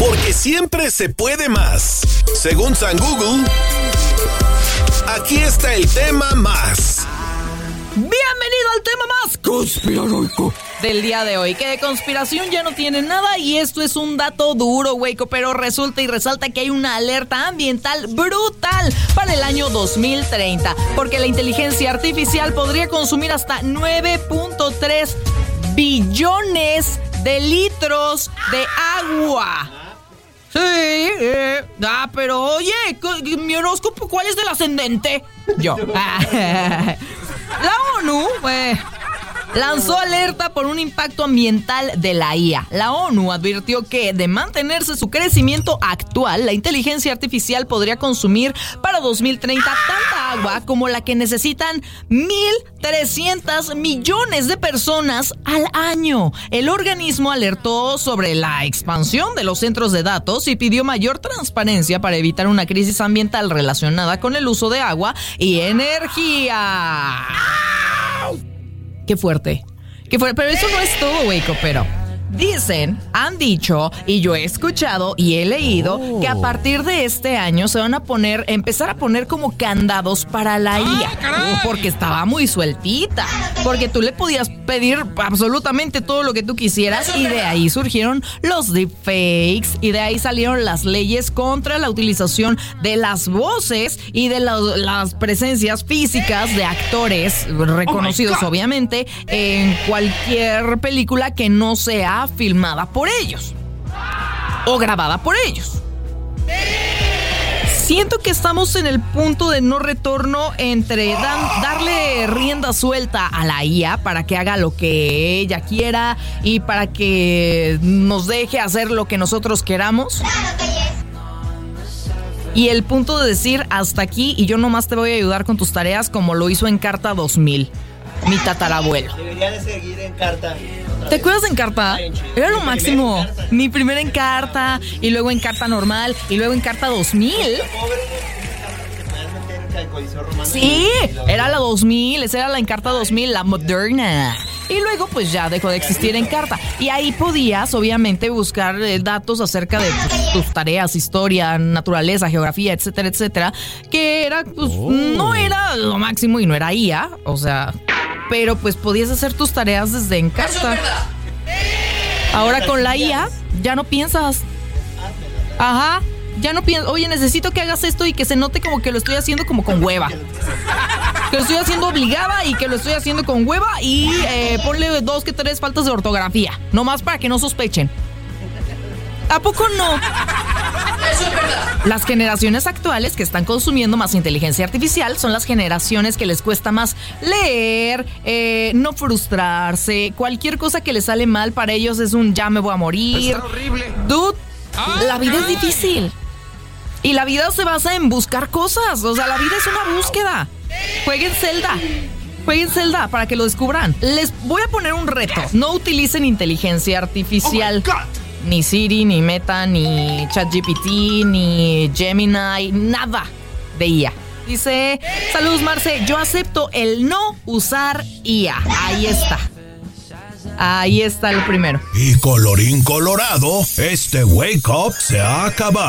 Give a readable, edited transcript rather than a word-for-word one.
Porque siempre se puede más. Según San Google, aquí está el tema más. Bienvenido al tema más conspiranoico del día de hoy, que de conspiración ya no tiene nada y esto es un dato duro, Waco, pero resulta y resalta que hay una alerta ambiental brutal para el año 2030, porque la inteligencia artificial podría consumir hasta 9.3 billones de litros de agua. Sí, pero oye, mi horóscopo, ¿cuál es del ascendente? Yo. La ONU lanzó alerta por un impacto ambiental de la IA. La ONU advirtió que, de mantenerse su crecimiento actual, la inteligencia artificial podría consumir para 2030 tanta agua como la que necesitan 1.300 millones de personas al año. El organismo alertó sobre la expansión de los centros de datos y pidió mayor transparencia para evitar una crisis ambiental relacionada con el uso de agua y energía. Qué fuerte. Pero eso no es todo, Waco, pero han dicho, y yo he escuchado y he leído que a partir de este año se van a empezar a poner como candados para la IA, porque estaba muy sueltita, porque tú le podías pedir absolutamente todo lo que tú quisieras y de ahí surgieron los deepfakes y de ahí salieron las leyes contra la utilización de las voces y de las presencias físicas de actores reconocidos, obviamente, en cualquier película que no sea filmada por ellos o grabada por ellos. Siento que estamos en el punto de no retorno entre darle rienda suelta a la IA para que haga lo que ella quiera y para que nos deje hacer lo que nosotros queramos, y el punto de decir hasta aquí y yo nomás te voy a ayudar con tus tareas, como lo hizo Encarta 2000 mi tatarabuelo. Debería de seguir Encarta. ¿Te acuerdas de Encarta? Era lo máximo. Mi primera Encarta, y luego Encarta normal, y luego Encarta 2000. Sí, era la 2000, esa era la Encarta 2000, la moderna. Y luego pues ya dejó de existir Encarta. Y ahí podías obviamente buscar datos acerca de tus tareas, historia, naturaleza, geografía, etcétera, etcétera. Que era, pues, no era lo máximo y no era IA, o sea, pero pues podías hacer tus tareas desde Encarta. Ahora con la IA ya no piensas. Ajá. Ya no piensas, oye, necesito que hagas esto y que se note como que lo estoy haciendo como con hueva. Que lo estoy haciendo obligada y que lo estoy haciendo con hueva y ponle 2 que 3 faltas de ortografía. Nomás para que no sospechen. ¿A poco no? Eso es verdad. Las generaciones actuales que están consumiendo más inteligencia artificial son las generaciones que les cuesta más leer, no frustrarse. Cualquier cosa que les sale mal para ellos es un ya me voy a morir. Está horrible. Dude, la vida es difícil. Y la vida se basa en buscar cosas. O sea, la vida es una búsqueda. Jueguen Zelda para que lo descubran. Les voy a poner un reto. No utilicen inteligencia artificial. Ni Siri, ni Meta, ni ChatGPT, ni Gemini, nada de IA. Dice, saludos Marce, yo acepto el no usar IA. Ahí está el primero. Y colorín colorado, este Wake Up se ha acabado.